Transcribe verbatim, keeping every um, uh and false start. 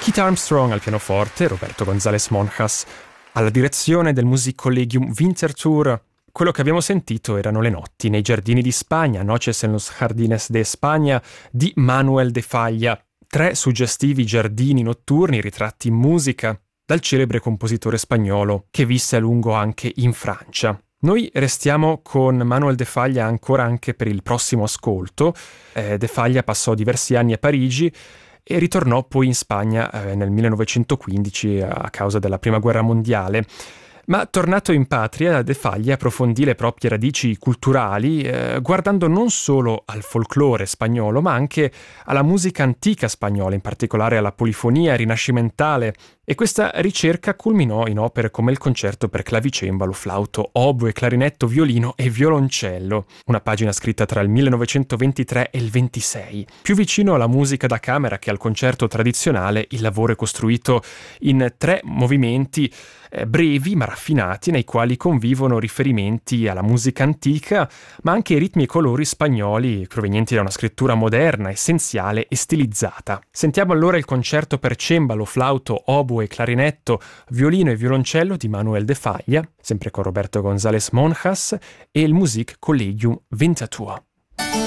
Keith Armstrong al pianoforte, Roberto González Monjas alla direzione del Musikkollegium Winterthur. Quello che abbiamo sentito erano Le notti nei giardini di Spagna, Noches en los Jardines de España, di Manuel de Falla. Tre suggestivi giardini notturni ritratti in musica dal celebre compositore spagnolo che visse a lungo anche in Francia. Noi restiamo con Manuel de Falla ancora anche per il prossimo ascolto. Eh, de Falla passò diversi anni a Parigi e ritornò poi in Spagna eh, nel millenovecentoquindici a causa della Prima Guerra Mondiale. Ma tornato in patria, De Falla approfondì le proprie radici culturali eh, guardando non solo al folklore spagnolo, ma anche alla musica antica spagnola, in particolare alla polifonia rinascimentale. E questa ricerca culminò in opere come il concerto per clavicembalo, flauto, oboe, clarinetto, violino e violoncello, una pagina scritta tra il millenovecentoventitré e il ventisei. Più vicino alla musica da camera che al concerto tradizionale, il lavoro è costruito in tre movimenti eh, brevi ma raffinati, nei quali convivono riferimenti alla musica antica, ma anche i ritmi e colori spagnoli provenienti da una scrittura moderna, essenziale e stilizzata. Sentiamo allora il concerto per cembalo, flauto, oboe e clarinetto, violino e violoncello di Manuel de Falla, sempre con Roberto González Monjas, e il Musikkollegium Winterthur.